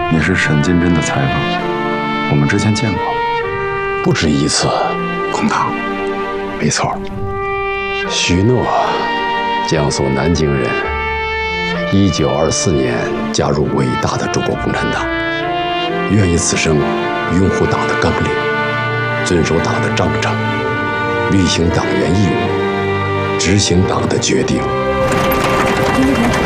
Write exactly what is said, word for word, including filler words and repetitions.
你是沈金珍的裁缝，我们之前见过， 不止一次。 孔堂，没错。 许诺，江苏南京人，一九二四年加入伟大的中国共产党，愿意此生拥护党的纲领，遵守党的章程，履行党员义务，执行党的决定。 林子平。